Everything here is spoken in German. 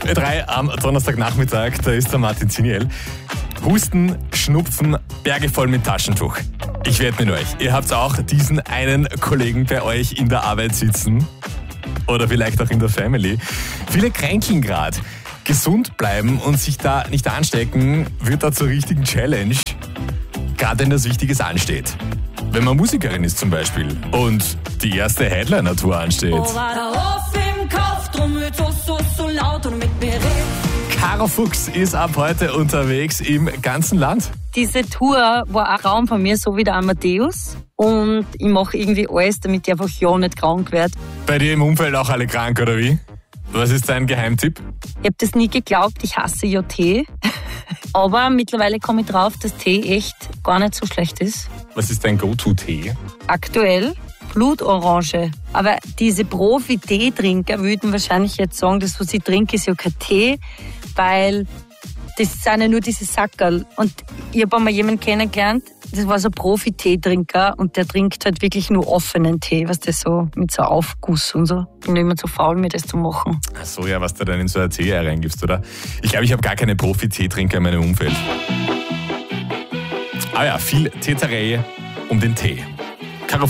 Ö3 am Donnerstagnachmittag, da ist der Martin Ziniel. Husten, Schnupfen, Berge voll mit Taschentuch. Ich wette mit euch, ihr habt auch diesen einen Kollegen bei euch in der Arbeit sitzen. Oder vielleicht auch in der Family. Viele kränkeln gerade. Gesund bleiben und sich da nicht anstecken, wird da zur richtigen Challenge. Gerade wenn das Wichtiges ansteht. Wenn man Musikerin ist zum Beispiel und die erste Headliner-Tour ansteht. Caro Fuchs ist ab heute unterwegs im ganzen Land. Diese Tour war ein Traum von mir, so wie der Amadeus. Und ich mache irgendwie alles, damit ich einfach ja nicht krank werde. Bei dir im Umfeld auch alle krank, oder wie? Was ist dein Geheimtipp? Ich habe das nie geglaubt, ich hasse ja Tee. Aber mittlerweile komme ich drauf, dass Tee echt gar nicht so schlecht ist. Was ist dein Go-To-Tee? Aktuell Blutorange. Aber diese Profi-Teetrinker würden wahrscheinlich jetzt sagen, das, was ich trinke, ist ja kein Tee, weil das sind ja nur diese Sackerl. Und ich habe einmal jemanden kennengelernt, das war so ein Profi-Teetrinker und der trinkt halt wirklich nur offenen Tee, was das so mit so Aufguss und so. Ich bin immer zu faul, mir das zu machen. Ach so, ja, was du dann in so ein Tee reingibst, oder? Ich glaube, ich habe gar keine Profi-Teetrinker in meinem Umfeld. Aber ja, viel Teterei um den Tee.